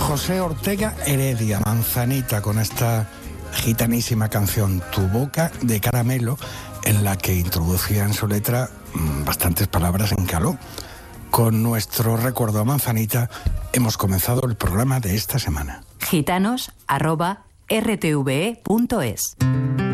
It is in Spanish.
José Ortega Heredia, Manzanita, con esta gitanísima canción Tu boca de caramelo, en la que introducía en su letra bastantes palabras en caló. Con nuestro recuerdo a Manzanita hemos comenzado el programa de esta semana. gitanos@rtve.es